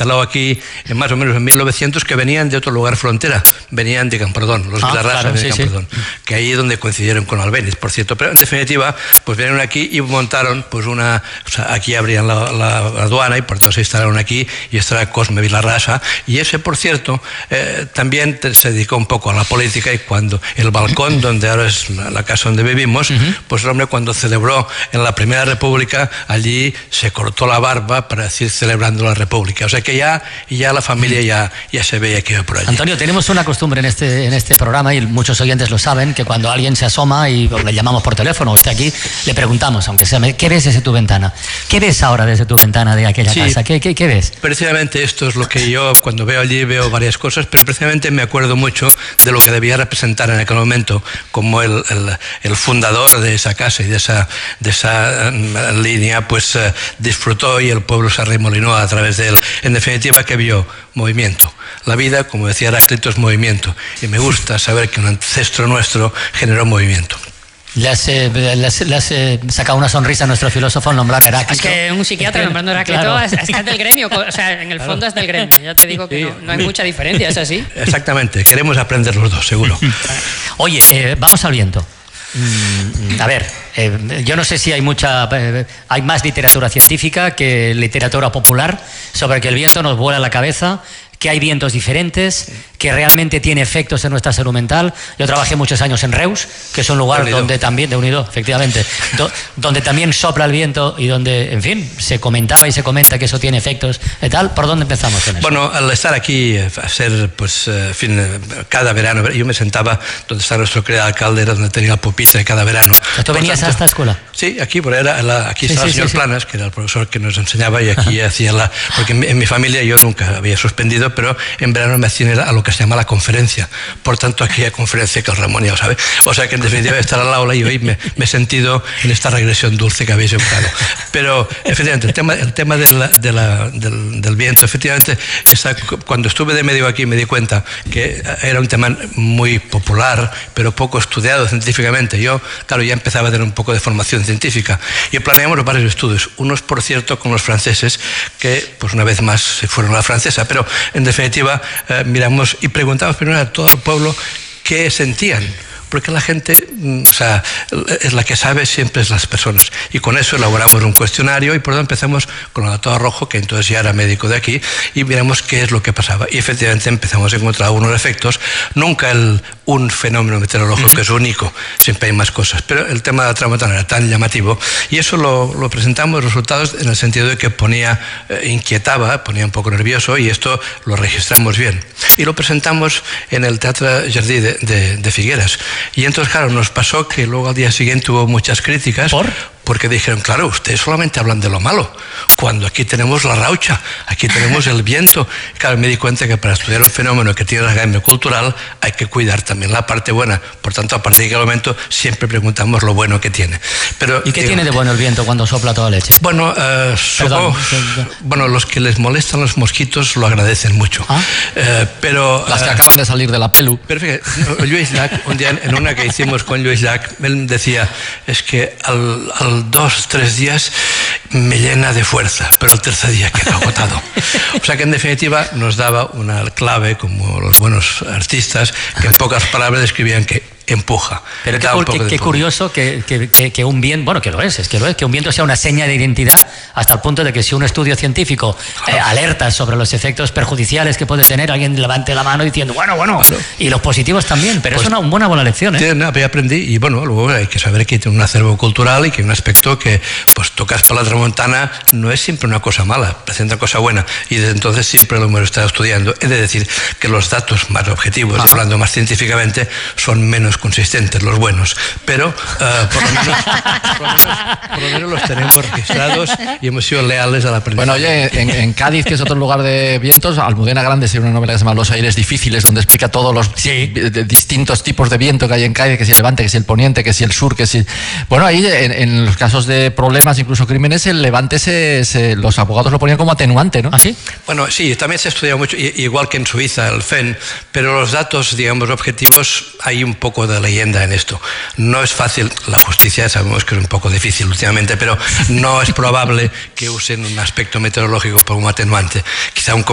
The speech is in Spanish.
instalado aquí más o menos en 1900, que venían de otro lugar frontera, venían de Camprodón, los Vilarrasa claro, de Camprodón, que ahí es donde coincidieron con Albéniz, por cierto. Pero en definitiva, pues vinieron aquí y montaron pues aquí abrían la aduana y por tanto se instalaron aquí y esta era Cosme Vilarrasa. Y ese, por cierto, también se dedicó un poco a la política, y cuando el balcón donde ahora es la casa donde vivimos, pues el hombre, cuando celebró en la Primera República, allí se cortó la barba para decir celebrando la República. O sea que ya la familia ya se veía que iba por allí. Antonio, tenemos una costumbre en este programa, y muchos oyentes lo saben, que cuando alguien se asoma y le llamamos por teléfono, o está aquí, le preguntamos, aunque sea, ¿qué ves desde tu ventana? ¿Qué ves ahora desde tu ventana de aquella casa? ¿Qué ves? Precisamente esto es lo que yo, cuando veo allí, veo varias cosas, pero precisamente me acuerdo mucho de lo que debía representar en aquel momento como el fundador de esa casa y de esa línea, pues disfrutó y el pueblo se arremolinó a través de él. En definitiva, que vio movimiento. La vida, como decía Heráclito, es movimiento, y me gusta saber que un ancestro nuestro generó movimiento. Le has sacado una sonrisa a nuestro filósofo al nombrar a Heráclito. Es que un psiquiatra nombrando a Heráclito es del gremio, o sea, en el fondo es del gremio. Ya te digo que no hay mucha diferencia, ¿es así? Exactamente, queremos aprender los dos, seguro. Oye, vamos al viento. A ver, yo no sé si hay más literatura científica que literatura popular sobre que el viento nos vuela la cabeza, que hay vientos diferentes, que realmente tiene efectos en nuestra salud mental. Yo trabajé muchos años en Reus, que es un lugar donde también, de Unido, efectivamente, donde también sopla el viento y donde, en fin, se comentaba y se comenta que eso tiene efectos y tal. ¿Por dónde empezamos con eso? Bueno, al estar aquí, a ser, pues, en fin, cada verano, yo me sentaba donde está nuestro querido alcalde, era donde tenía el pupitre cada verano. ¿Tú venías a esta escuela? Sí, aquí, aquí estaba el señor Planas, que era el profesor que nos enseñaba, y aquí hacía porque en mi familia yo nunca había suspendido, pero en verano me hacían a lo que se llama la conferencia. Por tanto, aquí hay conferencia que el Ramón ya sabe. O sea que en definitiva estar al aula y hoy me he sentido en esta regresión dulce que habéis evocado. Pero efectivamente, el tema del viento, efectivamente, cuando estuve de medio aquí me di cuenta que era un tema muy popular, pero poco estudiado científicamente. Yo, claro, ya empezaba a tener un poco de formación científica y planeamos varios estudios. Unos, por cierto, con los franceses, que pues una vez más se fueron a la francesa, pero en definitiva miramos y preguntamos primero a todo el pueblo qué sentían, porque la gente, o sea, es la que sabe, siempre es las personas, y con eso elaboramos un cuestionario y por lo tanto empezamos con el doctor Rojo, que entonces ya era médico de aquí, y miramos qué es lo que pasaba, y efectivamente empezamos a encontrar unos efectos, nunca un fenómeno meteorológico que es único, siempre hay más cosas, pero el tema de la tramontana era tan llamativo, y eso lo presentamos, los resultados, en el sentido de que inquietaba, ponía un poco nervioso, y esto lo registramos bien, y lo presentamos en el Teatro Jardí de Figueras. Y entonces, claro, nos pasó que luego al día siguiente hubo muchas críticas. Porque dijeron, claro, ustedes solamente hablan de lo malo, cuando aquí tenemos la raucha, aquí tenemos el viento. Claro, me di cuenta que para estudiar un fenómeno que tiene rasgamento cultural hay que cuidar también la parte buena. Por tanto, a partir de aquel momento siempre preguntamos lo bueno que tiene. Pero, ¿y qué tiene de bueno el viento cuando sopla toda leche? Bueno, los que les molestan los mosquitos lo agradecen mucho. Pero las que acaban de salir de la pelu. Pero fíjate, Lluís Llach, un día en una que hicimos con Lluís Llach, él decía, es que al 2-3 días me llena de fuerza, pero al tercer día queda agotado. O sea que en definitiva nos daba una clave, como los buenos artistas, que en pocas palabras describían que empuja. Pero qué curioso que un viento, bueno, que lo es que un viento sea una seña de identidad, hasta el punto de que si un estudio científico alerta sobre los efectos perjudiciales que puede tener, alguien levante la mano diciendo, bueno, claro. Y los positivos también, pero pues, es una buena lección. Aprendí, y bueno, luego hay que saber que tiene un acervo cultural y que hay un aspecto que, pues, tocas por la tramontana no es siempre una cosa mala, presenta cosa buena, y desde entonces siempre lo hemos estado estudiando. He de decir que los datos más objetivos, y hablando más científicamente, son menos consistentes, los buenos, pero por lo menos los tenemos registrados y hemos sido leales a la aprendizaje. Bueno, oye, en Cádiz, que es otro lugar de vientos, Almudena Grandes tiene una novela que se llama Los aires difíciles, donde explica todos los distintos tipos de viento que hay en Cádiz, que si el levante, que si el poniente, que si el sur, que si... Bueno, ahí en los casos de problemas, incluso crímenes, el levante los abogados lo ponían como atenuante, ¿no? ¿Ah, sí? Bueno, sí, también se ha estudiado mucho, igual que en Suiza, el FEN, pero los datos, digamos, objetivos, hay un poco de leyenda en esto. No es fácil, la justicia sabemos que es un poco difícil últimamente, pero no es probable que usen un aspecto meteorológico como atenuante. Quizá un